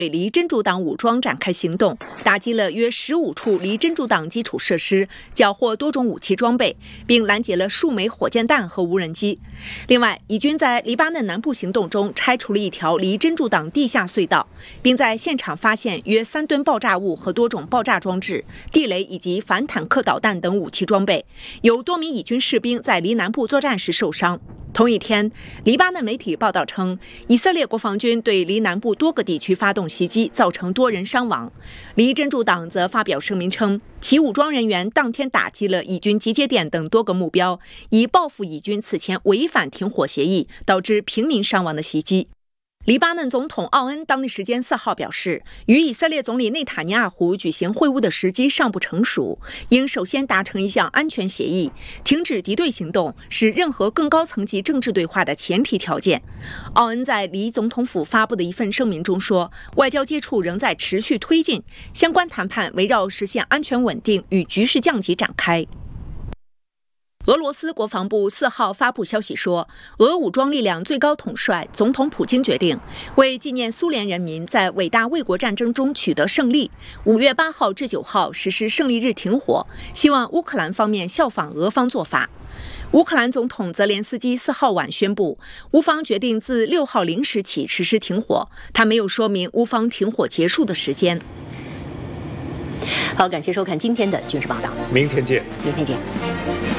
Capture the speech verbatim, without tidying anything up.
对离真主党武装展开行动，打击了约十五处离真主党基础设施，缴获多种武器装备，并拦截了数枚火箭弹和无人机。另外，以军在黎巴嫩南部行动中拆除了一条离真主党地下隧道，并在现场发现约三吨爆炸物和多种爆炸装置、地雷以及反坦克导弹等武器装备。有多名以军士兵在离南部作战时受伤。同一天，黎巴嫩媒体报道称，以色列国防军对离南部多个地区发动袭击，造成多人伤亡。离真主党则发表声明称，其武装人员当天打击了以军集结点等多个目标，以报复以军此前违反停火协议，导致平民伤亡的袭击。黎巴嫩总统奥恩当地时间四号表示，与以色列总理内塔尼亚胡举行会晤的时机尚不成熟，应首先达成一项安全协议，停止敌对行动是任何更高层级政治对话的前提条件。奥恩在黎总统府发布的一份声明中说，外交接触仍在持续推进，相关谈判围绕实现安全稳定与局势降级展开。俄罗斯国防部四号发布消息说，俄武装力量最高统帅总统普京决定为纪念苏联人民在伟大卫国战争中取得胜利，五月八号至九号实施胜利日停火，希望乌克兰方面效仿俄方做法。乌克兰总统泽连斯基四号晚宣布，乌方决定自六号零时起实施停火，他没有说明乌方停火结束的时间。 好，感谢收看今天的军事报道， 明天见， 明天见。